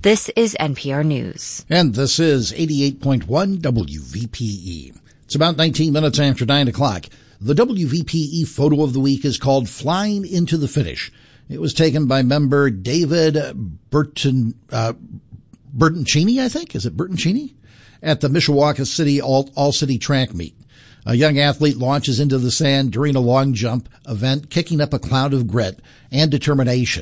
This is NPR News. And this is 88.1 WVPE. It's about 19 minutes after 9 o'clock. The WVPE photo of the week is called Flying into the Finish. It was taken by member David Bertoncini, I think. Is it Bertoncini? At the Mishawaka City All-City Track Meet. A young athlete launches into the sand during a long jump event, kicking up a cloud of grit and determination.